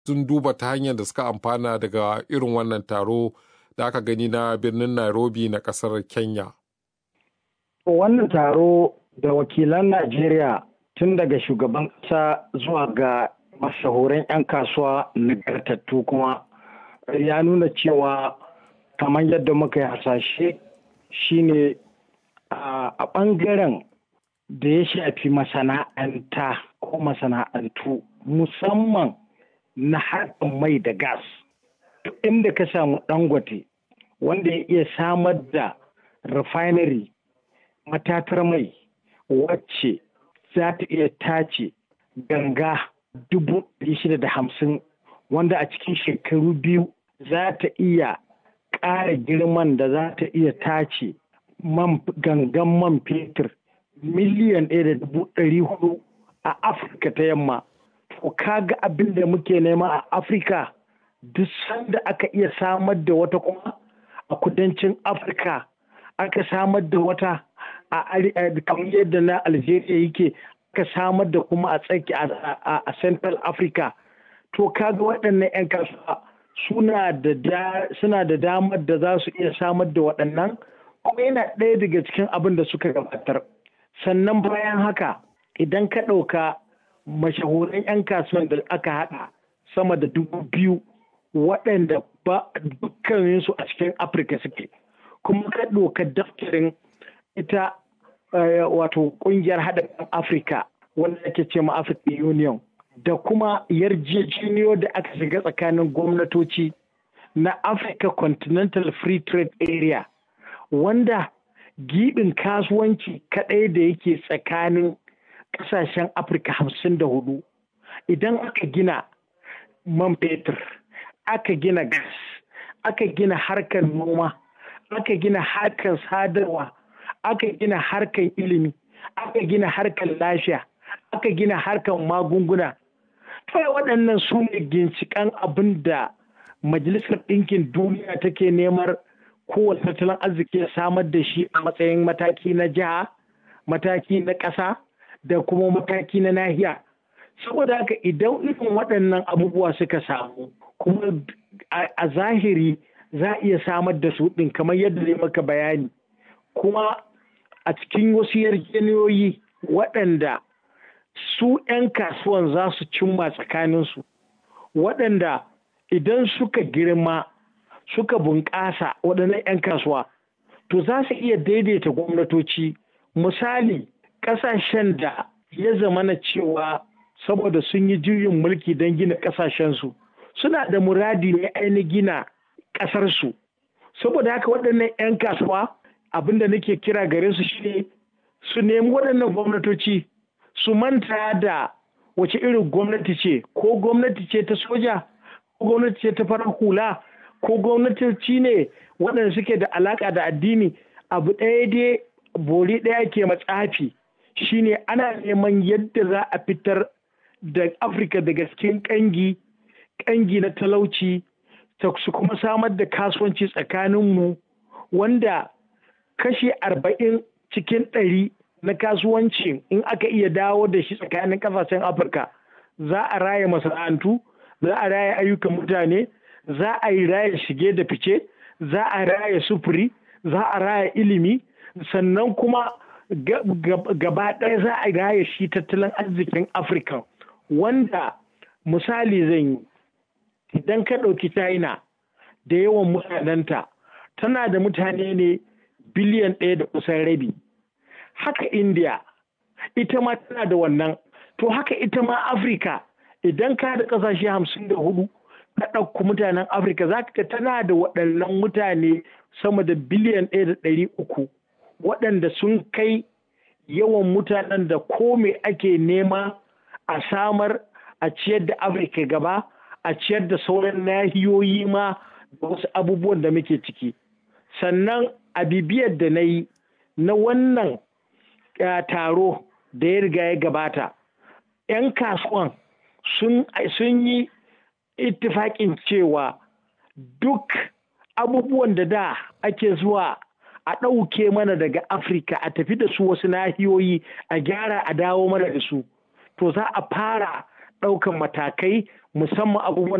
sun duba ta hanyar da suka amfana daga irin wannan taro da aka gani na birnin Nairobi na ƙasar Kenya. Wannan taro da wakilan Najeriya tun daga shugaban ƙasa zuwa ga mashahuran 'yan kasuwa nagartattu kuma ya nuna cewa kamar yadda muka yi hasashe shine a ɓangaren da ya shafi masana'anta ko masana'antu musamman na harkar mai da gas. Duk inda ka samu Dangote wanda ya iya samar da refinery matatar mai wacce za ta iya tace ganga 650 wanda a cikin shekaru 2 za ta iya ƙara girman da za ta iya tace gangan man fetur miliyan 1.400 a Afirka ta yamma. To kaga abin da muke nema a Afirka duk sanda aka iya samar da wata kuma a kudancin Afirka aka samar da wata a kamar yadda na Algeria yake aka samar da kuma a tsaki a Central Africa. To kaga waɗannan 'yan kasuwa suna da damar da za su iya samar da waɗannan kuma yana ɗaya daga cikin abin da suka gabatar. Sannan bayan haka idan ka ɗauka mashahuran 'yan kasuwan da aka haɗa sama da 2,000 waɗanda ba dukkaninsu a cikin Afirka suke, kuma ka ɗauka daftarin ita wato ƙungiyar haɗa kan Afirka wanda ake ce ma African Union da kuma yarjejeniyo da aka shiga tsakanin gwamnatoci na Africa Continental Free Trade Area wanda giɓin kasuwanci kaɗai da yake tsakanin ƙasashen Afirka 54 idan aka gina man fetur, aka gina gas, aka gina harkar noma, aka gina harkar sadarwa, aka gina harkar ilimi, aka gina harkar lafiya, aka gina harkar magunguna. Kawai waɗannan su ne ginshiƙan abin da Majalisar Ɗinkin Duniya take neman kowane tattalin arziki ya samar da shi a matsayin mataki na jiha, mataki na ƙasa da kuma mataki na nahiya. Saboda haka idan irin waɗannan abubuwa suka samu kuma a zahiri za a iya samar da su ɗin kamar yadda ne maka bayani kuma a cikin wasu yarjejeniyoyi waɗanda su 'yan kasuwan za su cimma tsakaninsu waɗanda idan suka girma suka bunƙasa waɗannan 'yan kasuwa to za su iya daidaita gwamnatoci. Misali ƙasashen da ya zamana cewa saboda sun yi juyin mulki don gina ƙasashensu suna da muradi ne ainihin gina ƙasarsu. Saboda haka waɗannan 'yan kasuwa abinda nake kira gare su shine su nemi waɗannan gwamnatoci su manta da wace irin gwamnati ce, ko gwamnati ce ta soja, ko gwamnati ce ta farar hula, ko gwamnatoci ne waɗanda suke da alaƙa da addini. Abu ɗaya dai bori ɗaya ke matsafi shine ana neman yadda za a fitar da Afirka daga cikin ƙangi na talauci su kuma samar da kasuwanci tsakaninmu wanda kashi 40 cikin 100 na kasuwanci in aka iya dawo da shi tsakanin ƙasashen Afirka za a raya masana'antu, za a raya ayyukan mutane, za a yi raya shige da fice, za a raya sufuri, za a raya ilimi, sannan kuma gaba ɗaya za a raya shi tattalin arzikin Afirka wanda misali zan yi idan ka ɗauki China da yawan mutanenta tana da mutane ne biliyan 1 da kusan rabi. Haka India ita ma tana da wannan. To haka ita ma Afirka idan ka da ƙasashe 54 ka ɗauki mutanen Afirka za ka tana da waɗannan mutane sama da biliyan 1.3 waɗanda sun kai yawan mutanen da ko me ake nema a samar a ciyar da Afirka gaba, a ciyar da sauran nahiyoyi ma da wasu abubuwan da muke ciki. Sannan a bibiyar da na yi na wannan taro da ya riga ya gabata, 'yan kasuwan sun yi ittifaƙin cewa duk abubuwan da ake zuwa a ɗauke mana daga Afirka a tafi da su wasu nahiyoyi a gyara a dawo mana da su, to za a fara ɗaukan matakai musamman abubuwan